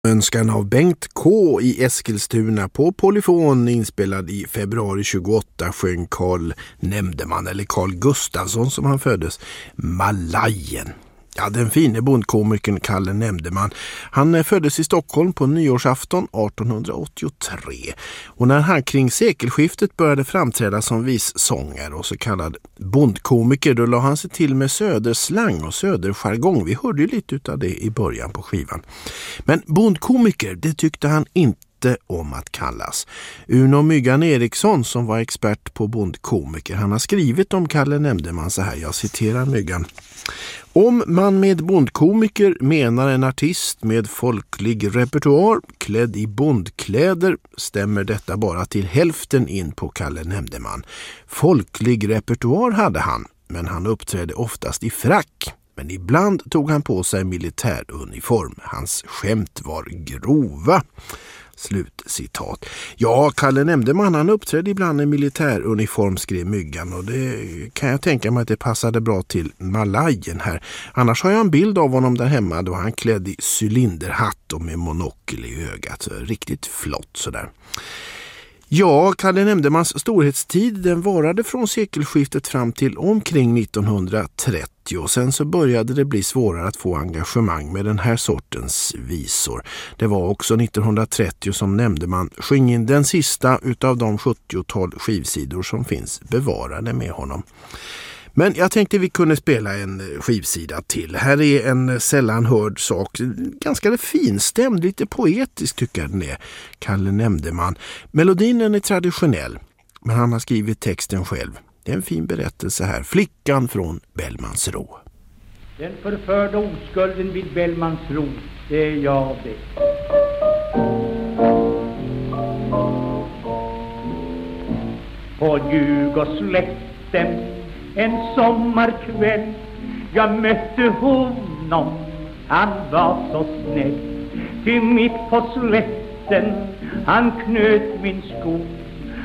Önskan av Bengt K. i Eskilstuna på polyfon inspelad i februari 28 sjöng Carl Nämndeman, eller Carl Gustafsson som han föddes, Malajen. Ja, den fine bondkomikern Kalle Nämndeman, han föddes i Stockholm på nyårsafton 1883. Och när han kring sekelskiftet började framträda som vissångare och så kallad bondkomiker, då la han sig till med söderslang och söderjargong. Vi hörde ju lite av det i början på skivan. Men bondkomiker, det tyckte han inte om att kallas. Uno Myggan Eriksson, som var expert på bondkomiker, han har skrivit om Kalle Nämndeman så här, jag citerar Myggan. Om man med bondkomiker menar en artist med folklig repertoar klädd i bondkläder stämmer detta bara till hälften in på Kalle Nämndeman. Folklig repertoar hade han, men han uppträdde oftast i frack. Men ibland tog han på sig militäruniform. Hans skämt var grova. Slutcitat. Ja, Kalle Nämndeman, han uppträdde ibland i militäruniform, skrev Myggan, och det kan jag tänka mig att det passade bra till Malajen här. Annars har jag en bild av honom där hemma då han klädd i cylinderhatt och med monokel i ögat. Så riktigt flott sådär. Ja, Kalle Nämndemans storhetstid, den varade från sekelskiftet fram till omkring 1930, och sen så började det bli svårare att få engagemang med den här sortens visor. Det var också 1930 som Nämndeman sjöng in den sista utav de 70-tal skivsidor som finns bevarade med honom. Men jag tänkte vi kunde spela en skivsida till. Här är en sällan hörd sak, ganska finstämd, lite poetisk tycker jag den är, Kalle Nämndeman. Melodin är traditionell, men han har skrivit texten själv. Det är en fin berättelse här. Flickan från Bellmansro. Den förförda oskulden vid Bellmansro, det är jag det. På Djurgårdsslätten en sommarkväll jag mötte honom, han var så snäll. Till mitt på slätten han knöt min sko